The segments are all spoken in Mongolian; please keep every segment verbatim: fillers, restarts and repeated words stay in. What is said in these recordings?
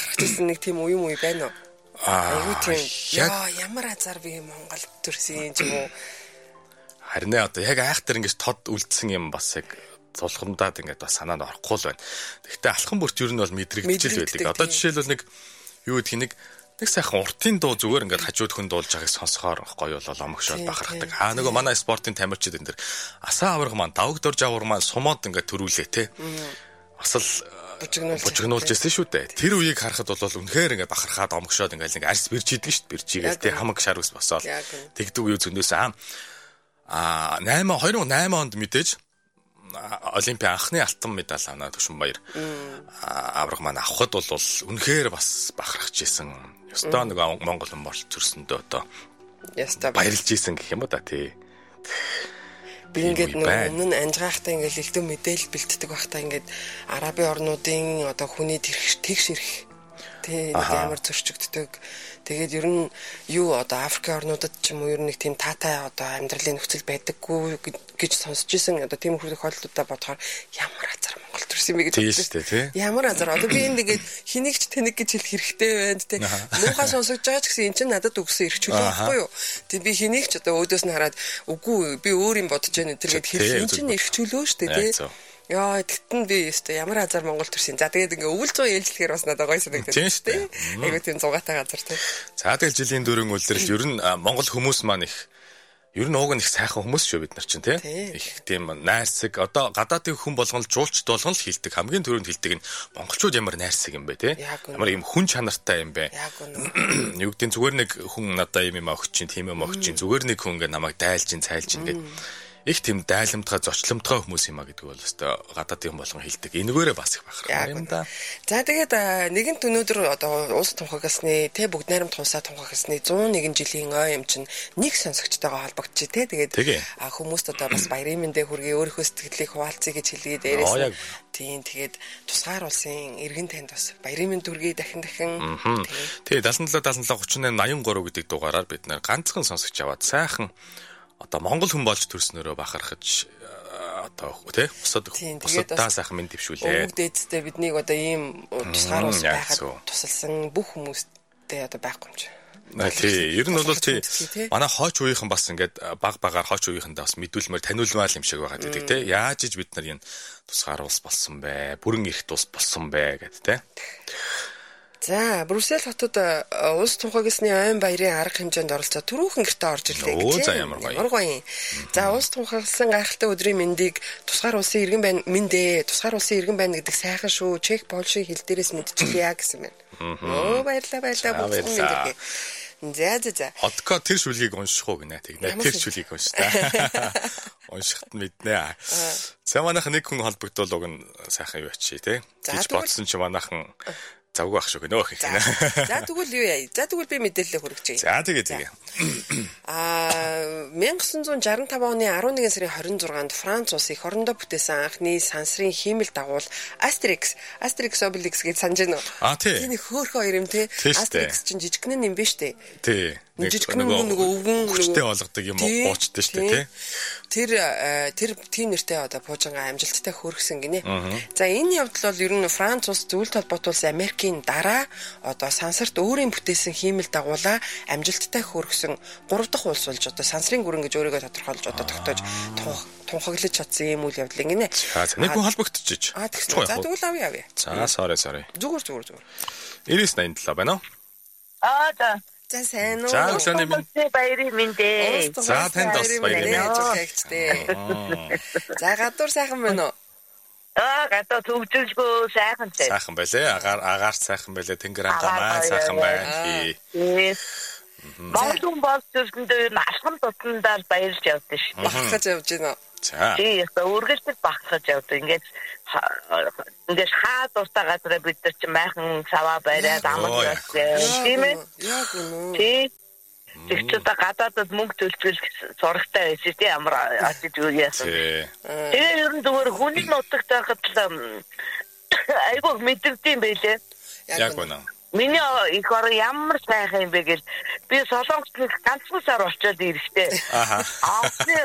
бахархажсэн нэг тийм үе юм уу байна уу? Аа тийм яа ямар азар би Монгол төрсөн юм уу? Харин одоо яг айхтар ингэж тод үлдсэн юм бас яг зулгамдаад ингээд бас санаанд орохгүй л байна. Гэхдээ алхан бүрч ер нь бол мэдрэгдэж л байдаг. Одоо жишээлбэл нэг юу гэдгийг нэг нэг сайхан уртын дуу зүгээр ингээд хажууд хүн дуулж байгааг сонсохоор гоё болол омгшоод бахархдаг. Аа нөгөө манай спортын тамирчид энэ дэр асаа авраг маань давг дорж авраг маань сумоод ингээд төрүүлээ те. Бас л бужигнуулж ирсэн шүү дээ. Тэр үеийг харахад бол үнэхээр ингээд бахархаад омгшоод ингээд нэг арс бирж идэг шүү дээ. Биржигээл те хамаг шар ус босоод тэгдэг үе зөндөөс аа аа найман хоёр мың и осем онд мэдээж Олимпийн анхны алтан медаль авна Төвшинбаяр авраг маань авахд бол үнэхээр бас бахархаж исэн. Ёстой нэг Монгол хүн бол төрсөндөө одоо ёстой баярлж исэн гэх юм уу да тий. Би ингээд өмнө нь анжгаахтай ингээд элдв мэдээлэл бэлддэг байхдаа ингээд Арабын орнуудын одоо хүний тэгш ирэх тий ямар зөрчигддөг. Тэгээд ер нь юу одоо Африкийн орнуудад ч юм уу ер нь нэг тийм таатай одоо амьдралын нөхцөл байдаггүй гэж сонсч ирсэн. Одоо тийм их тохиолдлуудаа бодохоор ямар азар Монгол төрсөн юм бэ гэж бодсон шүү дээ. Ямар азар одоо би энд ингээд хинэгч тэнэг гэж хэлэх хэрэгтэй байна тий. Муухай сонсож байгаа ч гэсэн эн чинь надад өгсөн эрх чөлөө байхгүй юу? Тэг би хинэгч одоо өөдөөс нь хараад үгүй би өөр юм бодож байна тэргээд хэлэх эн чинь эрх чөлөө шүү дээ тий. Яа тэгтэн би өстой ямар азар Монгол төрсөн. За тэгээд ингээ өвөл зүүн ээлжлэхээр бас надад гоё санагдав шүү дээ. Айгуу тийм зугаатай газар тий. За тэгэл жилийн дөрөв үлрэл ер нь Монгол хүмүүс маань их ер нь ууг нь их сайхан хүмүүс шүү бид нар чинь тий. Их тийм найрсаг одоо гадаадын хүн болгон л жуулчд болгон л хилдэг хамгийн түрүүнд хилдэг нь монголчууд ямар найрсаг юм бэ тий. Ямар юм хүн чанартай юм бэ. Юу гэдэг зүгээр нэг хүн надаа юм юм өгч чинь тийм юм өгч чинь зүгээр нэг хүн ингээ намайг дайлж чинь цайлж чинь гэдэг их тийм дайламтгай зочломтгой хүмүүс юм а гэдэг бол өстой гадаадын болгон хэлдэг. Энэгээрээ бас их бахархав юм да. За тэгээд нэгэнт өнөөдөр одоо улс тунхагласны тэ бүгд найрамд тунсаа тунхагласны зуун нэгэн жилийн ой юм чинь нэг сонсогчтойгоо холбогдчих тэ. Тэгээд хүмүүст одоо бас баярын мэндэ хүргэе өөрийнхөө сэтгэлийг хуваалцъя гэж хэлгээд дээрээс тийм тэгээд тусгаар улсын иргэн танд бас баярын мэнд хүргэе дахин дахин. Тэгээд седем седем седем седем восемь три гэдэг дугаараар бид нар ганцхан сонсогч аваад сайхан одоо Монгол хүн болж төрснөөрөө бахархаж одоо тий бусад бусадаа сайхан мэд дэвшүүлээ. Өвөг дээдстэй биднийг одоо ийм тусгаар ус байхад тусалсан бүх хүмүүстэй одоо байхгүй юм чи. Тий, ер нь бол тий манай хойч үеийнхэн бас ингээд баг багаар хойч үеийнхэндээ бас мэдүүлмээр таниулмаар юм шиг байгаад байдаг тий. Яаж иж бид нар энэ тусгаар ус болсон бэ? Бүрэн эрх тус болсон бэ гэд тий. За, Брюссел хотод улс тунхагласны айн баярын арга хэмжээнд оролцоод түрүүхэн гэртээ орж ирлээ гэж. Оо за ямар гоё. Ямар гоё. За, улс тунхагласан гайхалтай өдрийн мэндийг тусгаар улсын иргэн байна мэндэ, тусгаар улсын иргэн байна гэдэг сайхан шүү. Чех, Польшийн хэл дээрээс мэдчихлээ гэсэн байна. Оо баярлалаа баярлалаа бүгд. За за за. Одко тэр шүлгийг унших уу гинэ тэг. Тэр шүлгийг унш та. Уншихт мэднэ. За манайх нэг хүн холбогдвол уг нь сайхан юу ачи тий. Гэж бодсон чи манайхан завгүй ах шүү гэнэ. За тэгвэл юу яа. За тэгвэл би мэдээлэлээ хүргэж. За тэгээ тэгээ. Аа 천구 шестьдесят оны eleven сарын twenty-sixнд Франц улс их орондоо бүтээсэн анхны сансрын хиймэл дагуул Asterix, Asterix Obelix гэж санаж байна уу? Аа тий. Тийм хөөхөн хоёр юм тий. Asterix чинь жижигхэн юм биш үү? Тий. Жижигхэн нөгөө өвгөн хүчтэй болгодог юм уучдаг шүү дээ тий. Тэр тэр тийм нэртэй одоо пуужингаа амжилттай хөргсөн гинэ. За энэ явдал бол ер нь Франц улс зөвлөлт холбоотуулсан Америкийн дараа одоо сансарт өөрийн бүтээсэн хиймэл дагуулаа амжилттай хөргсөн гурав дахь улс болж одоо сансрын гүрэн гэж өөрийгөө тодорхойлж одоо тогтоож тунхаглаж чадсан юм үйл явдал гинэ. За нэг хүн холбогдчихж. Аа тэгсэн. За тэгвэл авъя авъя. За sorry sorry. Зүгээр зүгээр зүгээр. ninety nine tám байна уу? Аа за. За сайн уу. За өглөөний минь баярын мэндэ. За танд бас баярын мэндэ. За гадуур сайхан байна уу? Аа гадуур төвжөлгөө сайхан цай. Сайхан байлээ. Агаар агаарч сайхан байлээ. Тэнгэр хамгаалаа сайхан байна. Монгол бас зөвхөндөө алхам тутамдаар баярлж явдсан шүү. Бахархаж явж байна. За. Тий, өөргөжтэй бахархаж явдаг. Ингээд ингээд хаа дуртай газар бид нар ч майхан саваа бариад амгалаа. Тийм ээ. Яг үнэ. Тий. Тэгчүүд гадаадд мөнгө төлбөл зурагтай байсан тий амар ажиж яасан. Тэгээ ер нь зүгээр хүний нутагт байхад айгүй мэдэрдэм байлээ. Яг үнэ. Миний их ор ямар сайхан юм бэ гэл би солонгост нэг ганцхан сар очоод ирэхтэй. Аха. Аа.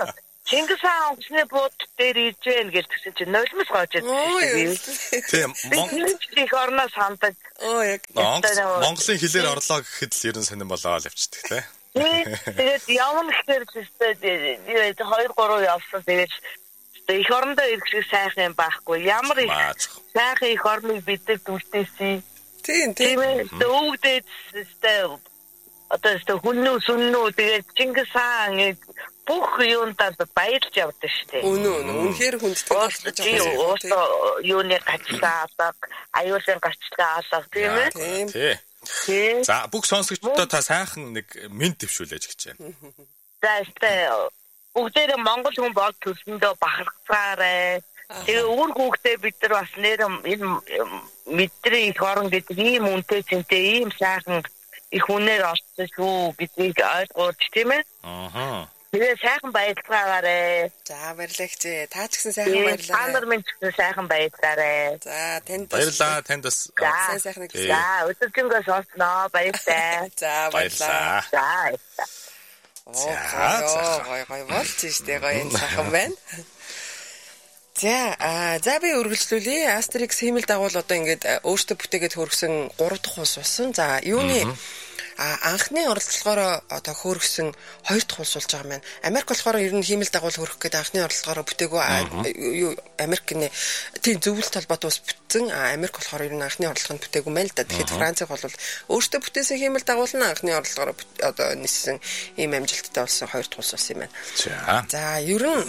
Чингис хаан онгоцны бууд дээр ирж гэн гэлтгсэн чинь нулимс гоож байдаг. Тийм. Их орноос хандаг. Оо яг. Монголын хэлээр орлоо гэхэд л ерэн сонирн болоо л явчихдаг тий. Тэгээд явна гэхээр тэгээд хоёр гурав явсан тэгээд их орондоо ирэх шиг сайхан юм байхгүй. Ямар их сайхан их орныг бидэд үлдээсэн. Тийм тийм. Өвгдээд өстэй одоо өстэй хүннүү сүннүү тэгээд Чингис хаан бүх юундаа баярлж явдаг шүү дээ. Үнэн үнэн. Үнэхээр хүнддэг болж байгаа. Юуны гацлаа алга, аюулын гацлаа алга тийм ээ. Тийм. За бүх сонсогчдоо та сайхан нэг мэд төвшүүлээж гэж байна. За өстэй бүгдээрээ Монгол хүн бол төсөндөө бахархцаарай. Тэгээ өөр хүүхдээ бид нар бас нэр энэ мэдрээ их орон гэдэг ийм үнэтэй зэнтэй ийм сайхан их үнээр олсон шүү гэдгийг ойлгуулж тийм ээ. Ааха. Тэгээ сайхан баярлалаарай. За баярлалаа чи. Та ч гэсэн сайхан баярлалаа. Та нар минь ч гэсэн сайхан баярлалаарай. За танд баярлалаа танд бас сайн сайхан нэг. За өдөржингөө сонсноо баярлалаа. За баярлалаа. За. Оо гой гой болж штэ гой энэ сайхан байна. За а за би үргэлжлүүлье. Asterix хиймэл дагуул одоо ингээд өөртөө бүтээгээд хөргсөн гурав дахь улс болсон. За юуны а анхны оролцоогоор одоо хөөргсөн хоёр дахь улс болж байгаа маань Америк болохоор ер нь хиймэл дагуул хөрөх гэдэг анхны оролцоогоор бүтээгөө юу Америкны тийм зөвлөлт холбоотой ус бүтсэн а Америк болохоор ер нь анхны оролцоогонд бүтээгүй мэн л да. Тэгэхэд Францыг бол өөртөө бүтээсэн хиймэл дагуул нь анхны оролцоогоор одоо ниссэн ийм амжилттай болсон хоёр дахь улс болсон юм байна. За ер нь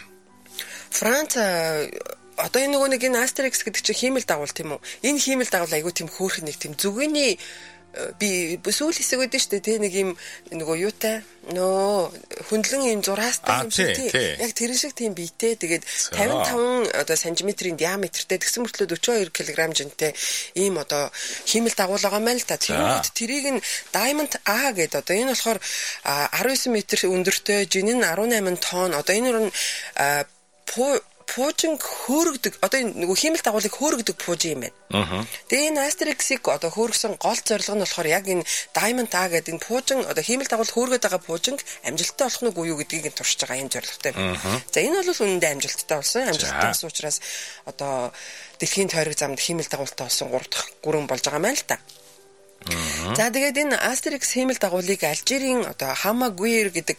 Франц одоо энэ нөгөө нэг энэ Asterix гэдэг чинь хиймэл дагуул тийм үү? Энэ хиймэл дагуул айгүй тийм хөөрх нэг тийм зүгэний би сүүл хэсэг өгдөө штэ тий нэг юм нөгөө юутай нөө хөндлөн юм зураастай юм шиг тий яг тэр шиг тийм биетэй тэгээд тавин таван одоо сантиметрийн диаметртэй тэгсэн мөртлөө өчигдөрвөн килограмм жинтэй ийм одоо хиймэл дагуул байгаа мэн л та тэрүүд тэрийг нь Diamond A гэдэг одоо энэ болохоор арван девять метр өндөртэй жин нь арван восемь тонн одоо энэ нь пуужинг хөөргдөг одоо энэ нөгөө хиймэл дагуулыг хөөргдөг пууж юм байна. Аа. Тэгээ энэ Asterix-ийг одоо хөөргсөн гол зорилго нь болохоор яг энэ Diamond A гэдэг энэ пуужин одоо хиймэл дагуул хөөргөд байгаа пуужинг амжилттай болох нь үгүй юу гэдгийг нь туршиж байгаа юм зорилготой. За энэ бол үнэндээ амжилттай болсон. Амжилттай болсон учраас одоо дэлхийн тойрог замд хиймэл дагуултай болсон гурав дахь гүрэн болж байгаа маань л та. За тэгээд энэ Asterix хиймэл дагуулыг Алжирийн одоо Хамагуир гэдэг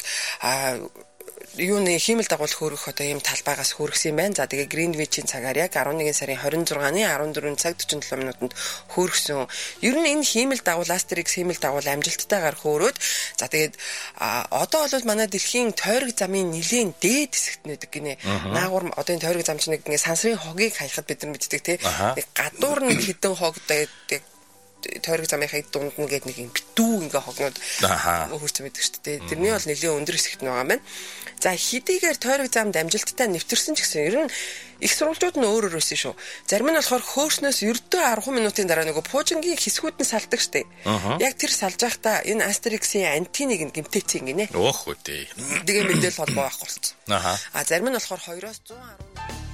юуны хиймэл дагуул хөөрөх одоо ийм талбайгаас хөөргсөн юм байна. За тэгээ Гринвичийн цагаар яг арван нэгэн сарын хорин зургааны арван дөрвөн цаг дөрвөн долоо минутанд хөөргсөн. Ер нь энэ хиймэл дагуул Asterix хиймэл дагуул амжилттайгаар хөөрөөд за тэгээд одоо бол манай дэлхийн тойрог замын нэлийн дээд хэсэгт нэдэг гинэ. Наагур одоо энэ тойрог зам чинь нэг ингээ сансрын хогийг хаяхад бид нар мэддэг тий. Нэг гадуур нь хідэн хог тойрог замын хаяг дунд нь гээд нэг юм битүү ингээ хогнууд хөрцөн байдаг шүү дээ. Тэрний бол нэлийн өндөр хэсэгт байгаа маань. За хэдийгээр тойрог замд амжилттай нэвтэрсэн ч гэсэн ер нь их сурвалжууд нь өөр өөр өсөн шүү. Зарим нь болохоор хөөрснөөс ердөө арван минутын дараа нөгөө пуужингийн хэсгүүд нь салдаг шүү дээ. Яг тэр салж байхдаа энэ Asterix-ийн антиныг нь гэмтээцэн гинэ. Өөх үү дээ. Тэгээ мэдээлэл холбоо авах болсон. А зарим нь болохоор хоёроос зуун арван